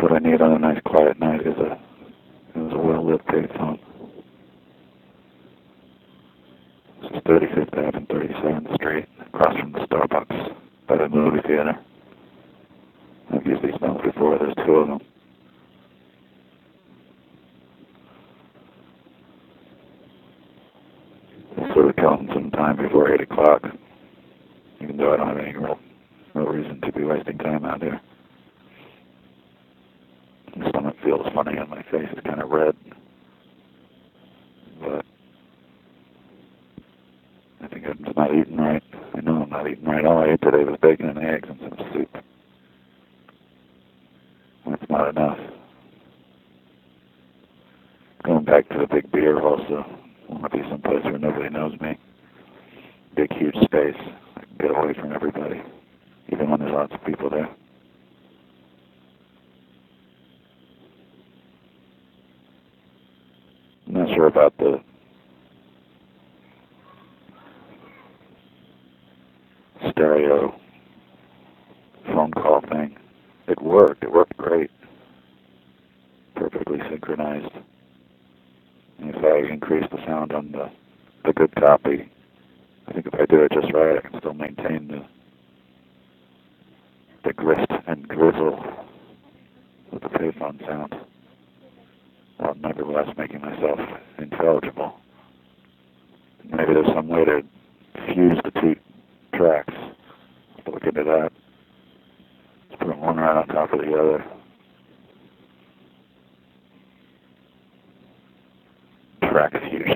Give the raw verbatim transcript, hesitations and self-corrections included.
what I need on a nice quiet night is a, is a well-lit payphone. This is thirty-fifth Avenue and thirty-seventh Street, across from the Starbucks by the movie theater. I've used these phones before, there's two of them. It's sort of killing some time before eight o'clock, even though I don't have any real, real reason to be wasting time out here. My stomach feels funny and my face is kind of red, but I think I'm just not eating right. I know I'm not eating right. All I ate today was bacon and eggs and some soup. That's not enough. Going back to the big beer also. I want to be someplace where nobody knows me. Big, huge space. I can get away from everybody, even when there's lots of people there. I'm not sure about the stereo phone call thing. It worked. It worked great. Perfectly synchronized. And if I increase the sound on the, the good copy, I think if I do it just right, I can still maintain the the grist and grizzle of the payphone sound, while nevertheless making myself intelligible. Maybe there's some way to fuse the two tracks. Let's look into that. Let's put them one right on top of the other. Track fusion.